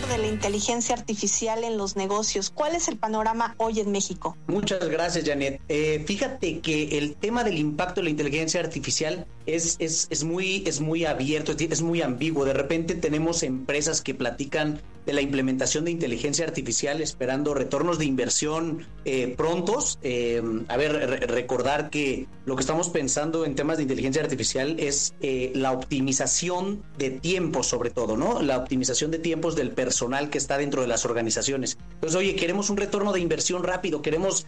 de la inteligencia artificial en los negocios. ¿Cuál es el panorama hoy en México? Muchas gracias, Janet. Fíjate que el tema del impacto de la inteligencia artificial es muy abierto, es muy ambiguo. De repente tenemos empresas que platican de la implementación de inteligencia artificial esperando retornos de inversión prontos. Recordar que lo que estamos pensando en temas de inteligencia artificial es la optimización de tiempos, sobre todo, ¿no? La optimización de tiempos del personal que está dentro de las organizaciones. Entonces, oye, queremos un retorno de inversión rápido, queremos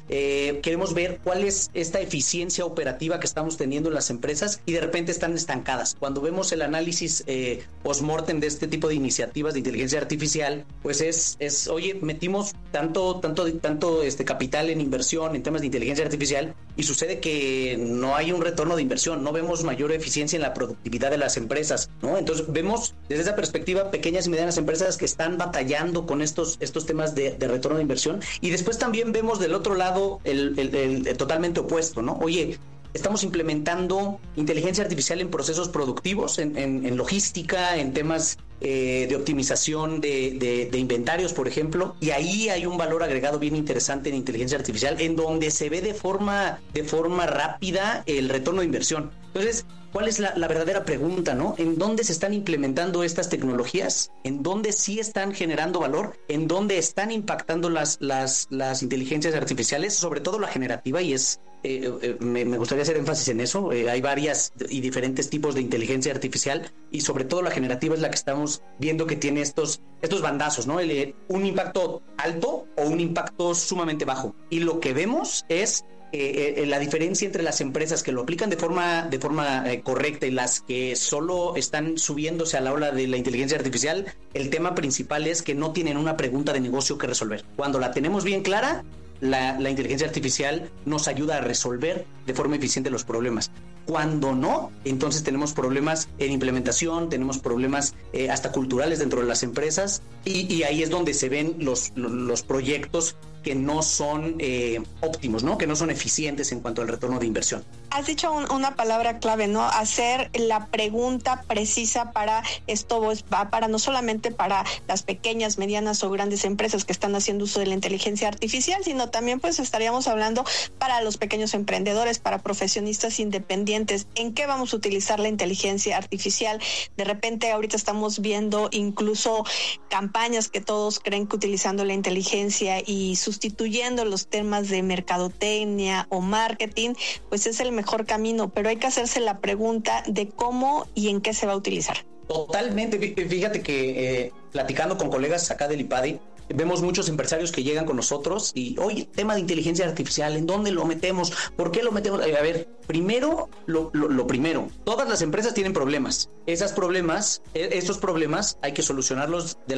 ver cuál es esta eficiencia operativa que estamos teniendo en las empresas y de repente están estancadas. Cuando vemos el análisis post-mortem de este tipo de iniciativas de inteligencia artificial, pues oye, metimos tanto capital en inversión en temas de inteligencia artificial y sucede que no hay un retorno de inversión, no vemos mayor eficiencia en la productividad de las empresas, ¿no? Entonces vemos desde esa perspectiva pequeñas y medianas empresas que están batallando con estos temas de retorno de inversión, y después también vemos del otro lado el totalmente opuesto, ¿no? Oye, estamos implementando inteligencia artificial en procesos productivos, en logística, en temas de optimización de inventarios, por ejemplo, y ahí hay un valor agregado bien interesante en inteligencia artificial, en donde se ve de forma rápida el retorno de inversión. Entonces, ¿cuál es la verdadera pregunta, no? ¿En dónde se están implementando estas tecnologías? ¿En dónde sí están generando valor? ¿En dónde están impactando las inteligencias artificiales? Sobre todo la generativa, y me gustaría hacer énfasis en eso. Hay varias y diferentes tipos de inteligencia artificial, y sobre todo la generativa es la que estamos viendo que tiene estos bandazos, ¿no? Un impacto alto o un impacto sumamente bajo. Y lo que vemos es la diferencia entre las empresas que lo aplican de forma correcta y las que solo están subiéndose a la ola de la inteligencia artificial. El tema principal es que no tienen una pregunta de negocio que resolver. Cuando la tenemos bien clara, la inteligencia artificial nos ayuda a resolver de forma eficiente los problemas. Cuando no, entonces tenemos problemas en implementación, tenemos problemas hasta culturales dentro de las empresas, y ahí es donde se ven los proyectos que no son óptimos, ¿no? Que no son eficientes en cuanto al retorno de inversión. Has dicho una palabra clave, ¿no? Hacer la pregunta precisa para esto, va para no solamente para las pequeñas, medianas o grandes empresas que están haciendo uso de la inteligencia artificial, sino también pues estaríamos hablando para los pequeños emprendedores, para profesionistas independientes. ¿En qué vamos a utilizar la inteligencia artificial? De repente ahorita estamos viendo incluso campañas que todos creen que utilizando la inteligencia y sustituyendo los temas de mercadotecnia o marketing, pues es el mejor camino, pero hay que hacerse la pregunta de cómo y en qué se va a utilizar. Totalmente. Fíjate que platicando con colegas acá del IPADI, vemos muchos empresarios que llegan con nosotros y, oye, tema de inteligencia artificial, ¿en dónde lo metemos? ¿Por qué lo metemos? A ver, primero, lo primero, todas las empresas tienen problemas. Estos problemas hay que solucionarlos de